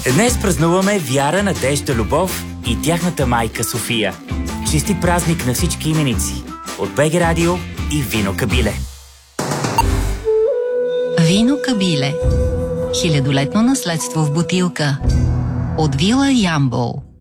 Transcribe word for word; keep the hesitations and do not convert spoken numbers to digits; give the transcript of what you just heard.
Днес празнуваме Вяра, Надежда, Любов и тяхната майка София. Чисти празник на всички именици от БГ Радио и Вино Кабиле. Вино Кабиле. Хилядолетно наследство в бутилка. От Вила Ямбол.